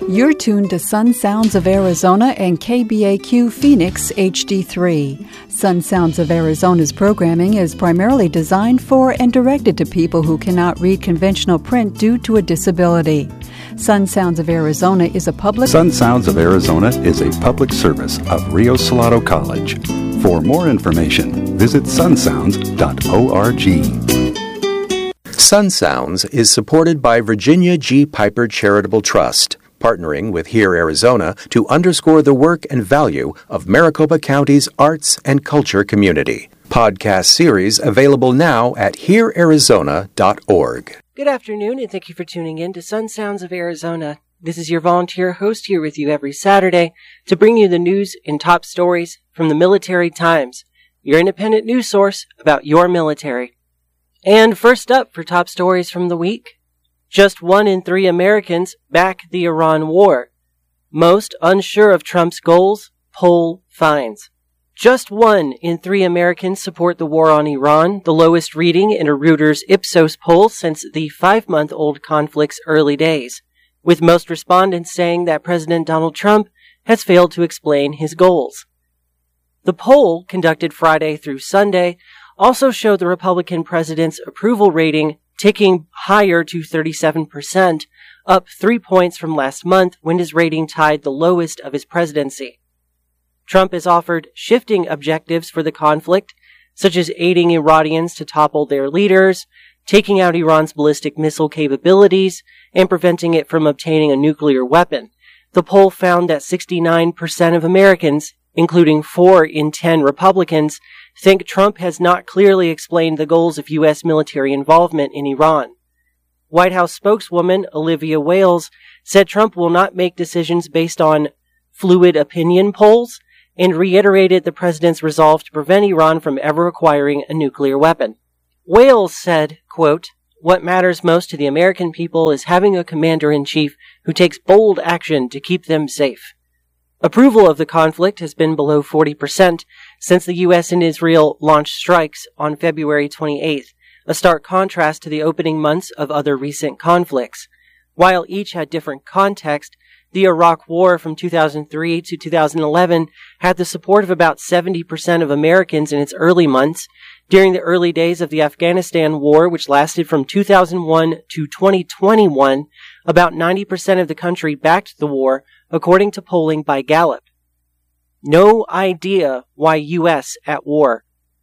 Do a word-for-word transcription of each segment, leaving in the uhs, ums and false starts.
You're tuned to Sun Sounds of Arizona and K B A Q Phoenix H D three. Sun Sounds of Arizona's programming is primarily designed for and directed to people who cannot read conventional print due to a disability. Sun Sounds of Arizona is a public... Sun Sounds of Arizona is a public service of Rio Salado College. For more information, visit sun sounds dot org. Sun Sounds is supported by Virginia G. Piper Charitable Trust, partnering with Here Arizona to underscore the work and value of Maricopa County's arts and culture community. Podcast series available now at here arizona dot org. Good afternoon, and thank you for tuning in to Sun Sounds of Arizona. This is your volunteer host here with you every Saturday to bring you the news and top stories from the Military Times, your independent news source about your military. And first up for top stories from the week, just one in three Americans back the Iran war. Most unsure of Trump's goals, poll finds. Just one in three Americans support the war on Iran, the lowest reading in a Reuters Ipsos poll since the five-month-old conflict's early days, with most respondents saying that President Donald Trump has failed to explain his goals. The poll, conducted Friday through Sunday, also showed the Republican president's approval rating ticking higher to thirty-seven percent, up three points from last month when his rating tied the lowest of his presidency. Trump has offered shifting objectives for the conflict, such as aiding Iranians to topple their leaders, taking out Iran's ballistic missile capabilities, and preventing it from obtaining a nuclear weapon. The poll found that sixty-nine percent of Americans, including four in ten Republicans, think Trump has not clearly explained the goals of U S military involvement in Iran. White House spokeswoman Olivia Wales said Trump will not make decisions based on fluid opinion polls and reiterated the president's resolve to prevent Iran from ever acquiring a nuclear weapon. Wales said, quote, "What matters most to the American people is having a commander-in-chief who takes bold action to keep them safe." Approval of the conflict has been below forty percent since the U S and Israel launched strikes on February twenty-eighth, a stark contrast to the opening months of other recent conflicts. While each had different context, the Iraq War from two thousand three to two thousand eleven had the support of about seventy percent of Americans in its early months. During the early days of the Afghanistan War, which lasted from two thousand one to twenty twenty-one, about ninety percent of the country backed the war, according to polling by Gallup. No idea why U S at war.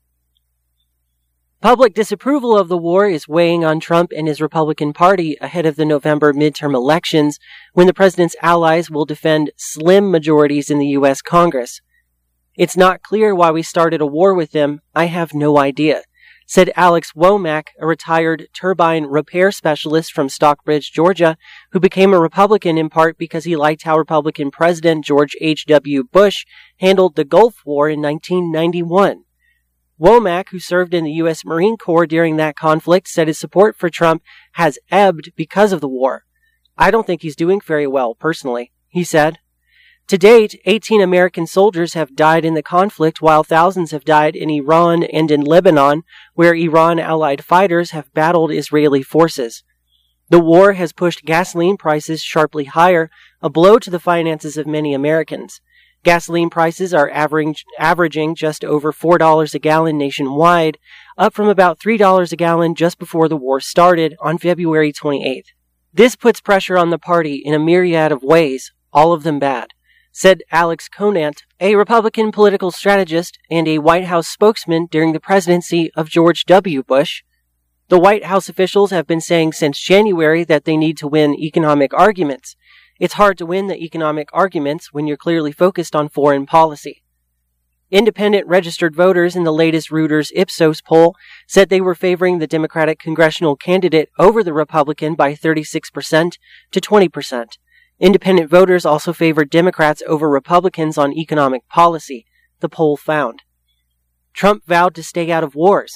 Public disapproval of the war is weighing on Trump and his Republican Party ahead of the November midterm elections, when the president's allies will defend slim majorities in the U S Congress. "It's not clear why we started a war with them. I have no idea," said Alex Womack, a retired turbine repair specialist from Stockbridge, Georgia, who became a Republican in part because he liked how Republican President George H W. Bush handled the Gulf War in nineteen ninety-one. Womack, who served in the U S Marine Corps during that conflict, said his support for Trump has ebbed because of the war. "I don't think he's doing very well, personally," he said. To date, eighteen American soldiers have died in the conflict, while thousands have died in Iran and in Lebanon, where Iran-allied fighters have battled Israeli forces. The war has pushed gasoline prices sharply higher, a blow to the finances of many Americans. Gasoline prices are average, averaging just over four dollars a gallon nationwide, up from about three dollars a gallon just before the war started on February twenty-eighth. This puts pressure on the party in a myriad of ways, all of them bad, said Alex Conant, a Republican political strategist and a White House spokesman during the presidency of George W. Bush. The White House officials have been saying since January that they need to win economic arguments. It's hard to win the economic arguments when you're clearly focused on foreign policy. Independent registered voters in the latest Reuters Ipsos poll said they were favoring the Democratic congressional candidate over the Republican by thirty-six percent to twenty percent. Independent voters also favored Democrats over Republicans on economic policy, the poll found. Trump vowed to stay out of wars.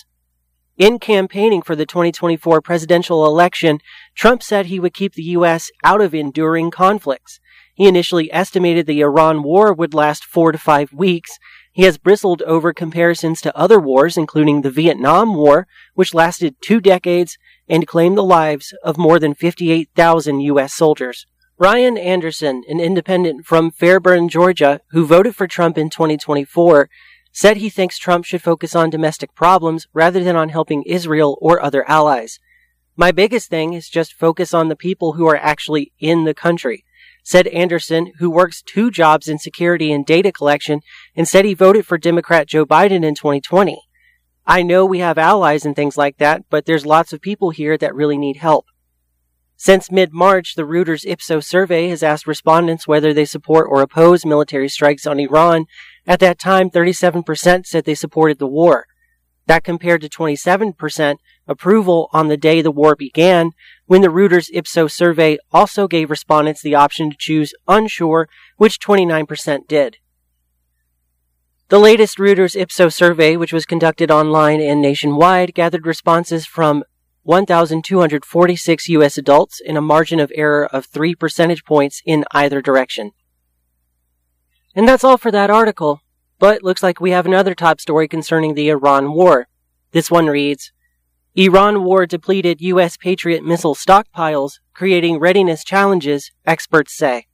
In campaigning for the twenty twenty-four presidential election, Trump said he would keep the U S out of enduring conflicts. He initially estimated the Iran war would last four to five weeks. He has bristled over comparisons to other wars, including the Vietnam War, which lasted two decades and claimed the lives of more than fifty-eight thousand U S soldiers. Ryan Anderson, an independent from Fairburn, Georgia, who voted for Trump in twenty twenty-four, said he thinks Trump should focus on domestic problems rather than on helping Israel or other allies. My biggest thing is just focus on the people who are actually in the country, said Anderson, who works two jobs in security and data collection, and said he voted for Democrat Joe Biden in twenty twenty. I know we have allies and things like that, but there's lots of people here that really need help. Since mid-March, the Reuters Ipsos survey has asked respondents whether they support or oppose military strikes on Iran. At that time, thirty-seven percent said they supported the war. That compared to twenty-seven percent approval on the day the war began, when the Reuters Ipsos survey also gave respondents the option to choose unsure, which twenty-nine percent did. The latest Reuters Ipsos survey, which was conducted online and nationwide, gathered responses from one thousand two hundred forty-six U S adults in a margin of error of three percentage points in either direction. And that's all for that article, but looks like we have another top story concerning the Iran war. This one reads, Iran war depleted U S Patriot missile stockpiles, creating readiness challenges, experts say.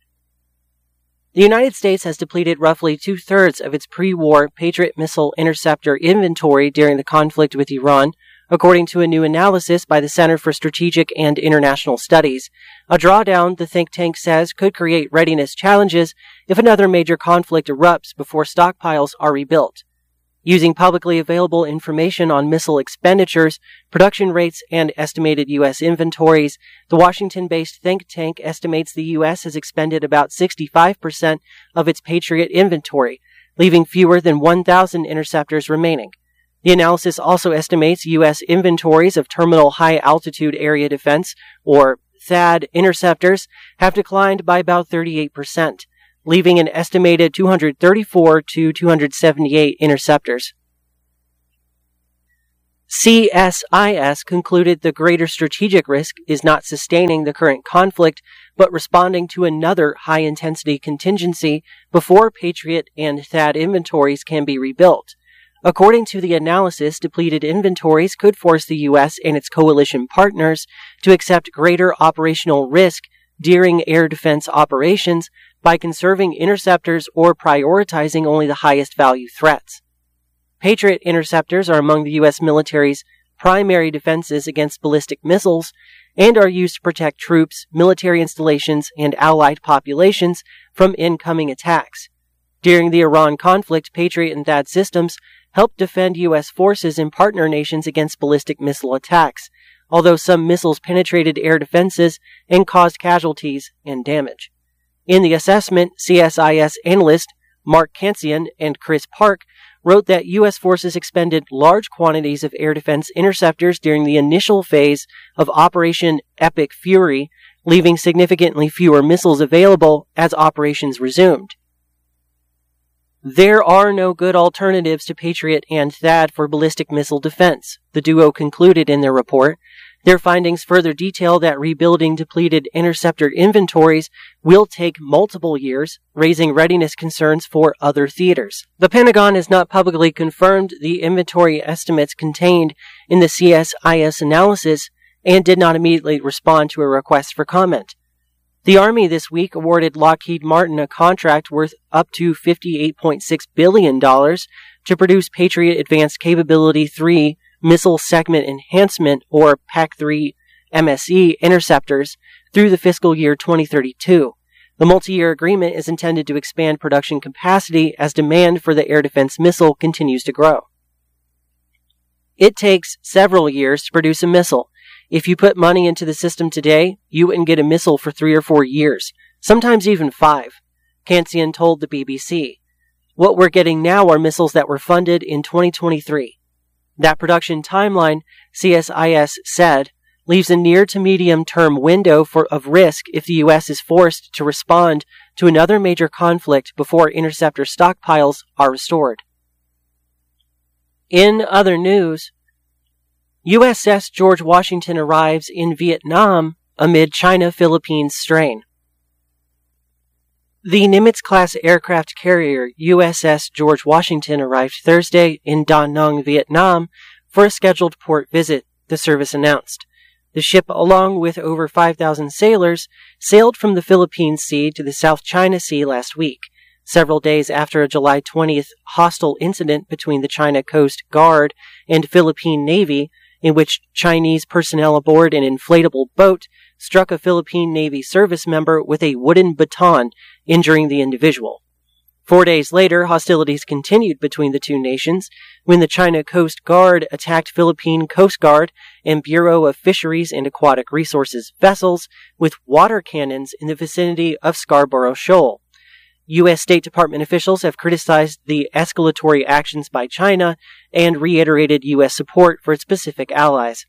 The United States has depleted roughly two-thirds of its pre-war Patriot missile interceptor inventory during the conflict with Iran, according to a new analysis by the Center for Strategic and International Studies. A drawdown, the think tank says, could create readiness challenges if another major conflict erupts before stockpiles are rebuilt. Using publicly available information on missile expenditures, production rates, and estimated U S inventories, the Washington-based think tank estimates the U S has expended about sixty-five percent of its Patriot inventory, leaving fewer than one thousand interceptors remaining. The analysis also estimates U S inventories of Terminal High Altitude Area Defense, or THAAD, interceptors have declined by about thirty-eight percent, leaving an estimated two hundred thirty-four to two hundred seventy-eight interceptors. C S I S concluded the greater strategic risk is not sustaining the current conflict, but responding to another high-intensity contingency before Patriot and THAAD inventories can be rebuilt. According to the analysis, depleted inventories could force the U S and its coalition partners to accept greater operational risk during air defense operations by conserving interceptors or prioritizing only the highest value threats. Patriot interceptors are among the U S military's primary defenses against ballistic missiles and are used to protect troops, military installations, and allied populations from incoming attacks. During the Iran conflict, Patriot and THAAD systems helped defend U S forces in partner nations against ballistic missile attacks, although some missiles penetrated air defenses and caused casualties and damage. In the assessment, C S I S analyst Mark Kansian and Chris Park wrote that U S forces expended large quantities of air defense interceptors during the initial phase of Operation Epic Fury, leaving significantly fewer missiles available as operations resumed. There are no good alternatives to Patriot and THAAD for ballistic missile defense, the duo concluded in their report. Their findings further detail that rebuilding depleted interceptor inventories will take multiple years, raising readiness concerns for other theaters. The Pentagon has not publicly confirmed the inventory estimates contained in the C S I S analysis and did not immediately respond to a request for comment. The Army this week awarded Lockheed Martin a contract worth up to fifty-eight point six billion dollars to produce Patriot Advanced Capability three Missile Segment Enhancement, or P A C three M S E, interceptors through the fiscal year twenty thirty-two. The multi-year agreement is intended to expand production capacity as demand for the air defense missile continues to grow. It takes several years to produce a missile. If you put money into the system today, you wouldn't get a missile for three or four years, sometimes even five, Kansian told the B B C. What we're getting now are missiles that were funded in twenty twenty-three. That production timeline, C S I S said, leaves a near to medium-term window for, of risk if the U S is forced to respond to another major conflict before interceptor stockpiles are restored. In other news, U S S George Washington arrives in Vietnam amid China-Philippines strain. The Nimitz-class aircraft carrier U S S George Washington arrived Thursday in Da Nang, Vietnam, for a scheduled port visit, the service announced. The ship, along with over five thousand sailors, sailed from the Philippine Sea to the South China Sea last week, several days after a July twentieth hostile incident between the China Coast Guard and Philippine Navy, in which Chinese personnel aboard an inflatable boat struck a Philippine Navy service member with a wooden baton, injuring the individual. Four days later, hostilities continued between the two nations when the China Coast Guard attacked Philippine Coast Guard and Bureau of Fisheries and Aquatic Resources vessels with water cannons in the vicinity of Scarborough Shoal. U S State Department officials have criticized the escalatory actions by China and reiterated U S support for its Pacific allies.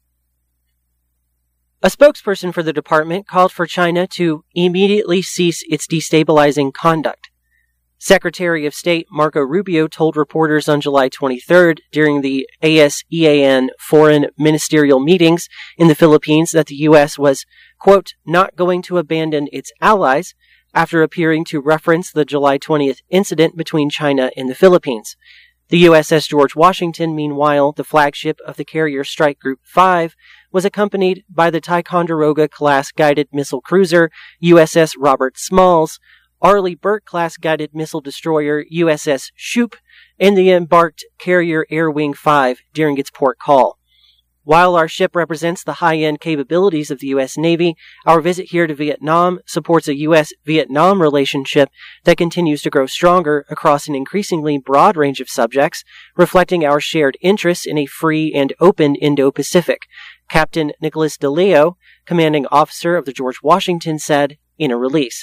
A spokesperson for the department called for China to immediately cease its destabilizing conduct. Secretary of State Marco Rubio told reporters on July twenty-third during the ASEAN foreign ministerial meetings in the Philippines that the U S was, quote, not going to abandon its allies, after appearing to reference the July twentieth incident between China and the Philippines. The U S S George Washington, meanwhile, the flagship of the carrier Strike Group five, was accompanied by the Ticonderoga-class guided missile cruiser U S S Robert Smalls, Arleigh Burke-class guided missile destroyer U S S Shoup, and the embarked carrier Air Wing five during its port call. While our ship represents the high-end capabilities of the U S Navy, our visit here to Vietnam supports a U S Vietnam relationship that continues to grow stronger across an increasingly broad range of subjects, reflecting our shared interests in a free and open Indo-Pacific, Captain Nicholas DeLeo, commanding officer of the George Washington, said in a release.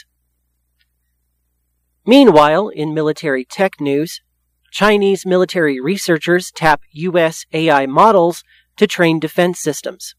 Meanwhile, in military tech news, Chinese military researchers tap U S A I models to train defense systems.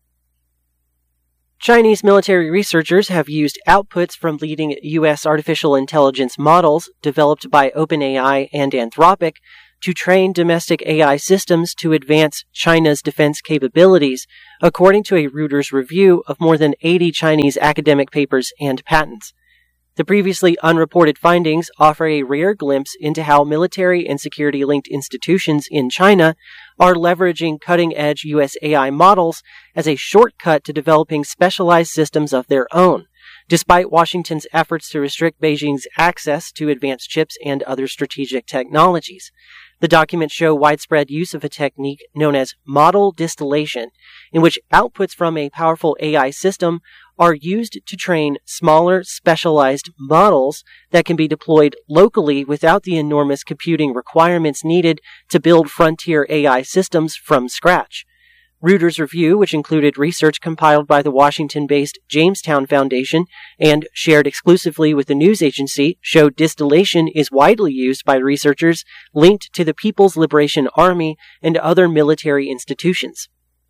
Chinese military researchers have used outputs from leading U S artificial intelligence models developed by OpenAI and Anthropic to train domestic A I systems to advance China's defense capabilities, according to a Reuters review of more than eighty Chinese academic papers and patents. The previously unreported findings offer a rare glimpse into how military and security-linked institutions in China are leveraging cutting-edge U S A I models as a shortcut to developing specialized systems of their own, despite Washington's efforts to restrict Beijing's access to advanced chips and other strategic technologies. The documents show widespread use of a technique known as model distillation, in which outputs from a powerful A I system are used to train smaller, specialized models that can be deployed locally without the enormous computing requirements needed to build frontier A I systems from scratch. Reuters' review, which included research compiled by the Washington-based Jamestown Foundation and shared exclusively with the news agency, showed distillation is widely used by researchers linked to the People's Liberation Army and other military institutions.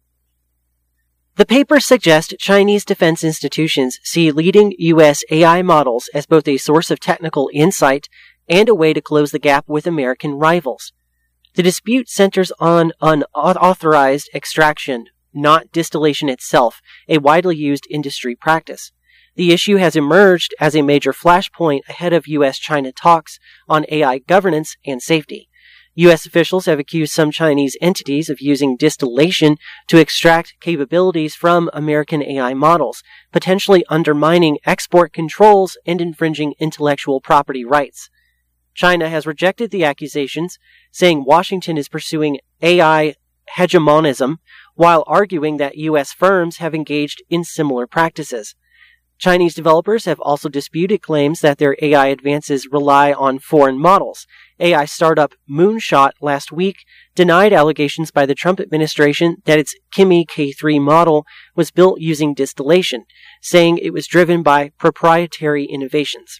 The paper suggests Chinese defense institutions see leading U S A I models as both a source of technical insight and a way to close the gap with American rivals. The dispute centers on unauthorized extraction, not distillation itself, a widely used industry practice. The issue has emerged as a major flashpoint ahead of U S China talks on A I governance and safety. U S officials have accused some Chinese entities of using distillation to extract capabilities from American A I models, potentially undermining export controls and infringing intellectual property rights. China has rejected the accusations, saying Washington is pursuing A I hegemonism, while arguing that U S firms have engaged in similar practices. Chinese developers have also disputed claims that their A I advances rely on foreign models. A I startup Moonshot last week denied allegations by the Trump administration that its Kimi K three model was built using distillation, saying it was driven by proprietary innovations.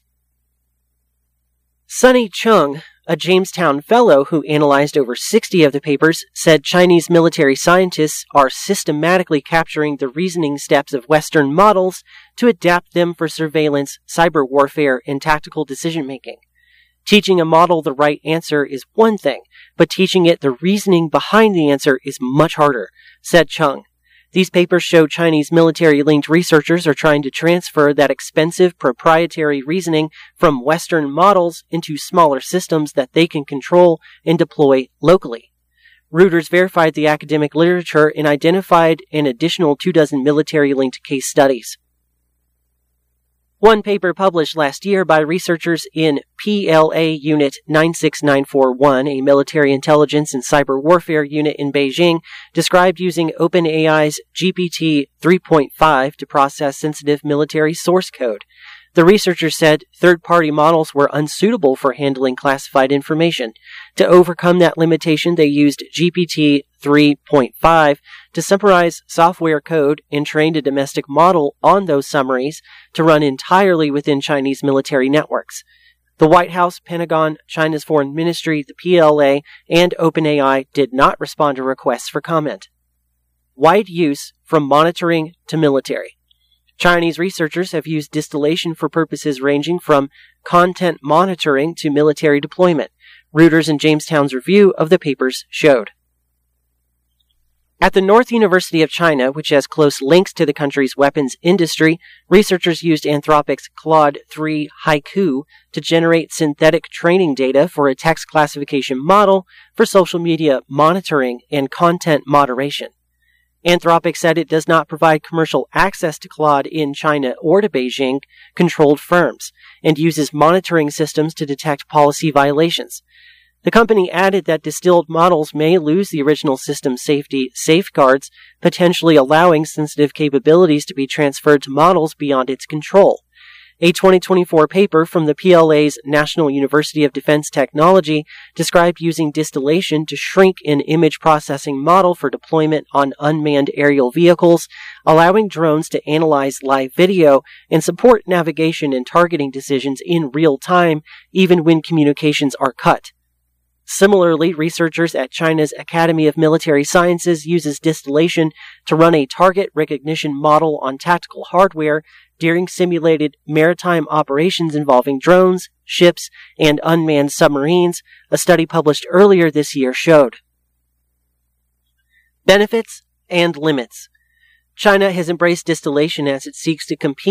Sunny Chung, a Jamestown fellow who analyzed over sixty of the papers, said Chinese military scientists are systematically capturing the reasoning steps of Western models to adapt them for surveillance, cyber warfare, and tactical decision-making. Teaching a model the right answer is one thing, but teaching it the reasoning behind the answer is much harder, said Chung. These papers show Chinese military-linked researchers are trying to transfer that expensive proprietary reasoning from Western models into smaller systems that they can control and deploy locally. Reuters verified the academic literature and identified an additional two dozen military-linked case studies. One paper published last year by researchers in P L A Unit nine six nine four one, a military intelligence and cyber warfare unit in Beijing, described using OpenAI's G P T three point five to process sensitive military source code. The researchers said third-party models were unsuitable for handling classified information. To overcome that limitation, they used G P T three point five to summarize software code and trained a domestic model on those summaries to run entirely within Chinese military networks. The White House, Pentagon, China's Foreign Ministry, the P L A, and OpenAI did not respond to requests for comment. Wide use from monitoring to military. Chinese researchers have used distillation for purposes ranging from content monitoring to military deployment. Reuters and Jamestown's review of the papers showed. At the North University of China, which has close links to the country's weapons industry, researchers used Anthropic's Claude three Haiku to generate synthetic training data for a text classification model for social media monitoring and content moderation. Anthropic said it does not provide commercial access to Claude in China or to Beijing-controlled firms, and uses monitoring systems to detect policy violations. The company added that distilled models may lose the original system safety safeguards, potentially allowing sensitive capabilities to be transferred to models beyond its control. A twenty twenty-four paper from the P L A's National University of Defense Technology described using distillation to shrink an image processing model for deployment on unmanned aerial vehicles, allowing drones to analyze live video and support navigation and targeting decisions in real time, even when communications are cut. Similarly, researchers at China's Academy of Military Sciences uses distillation to run a target recognition model on tactical hardware during simulated maritime operations involving drones, ships, and unmanned submarines, a study published earlier this year showed. Benefits and limits. China has embraced distillation as it seeks to compete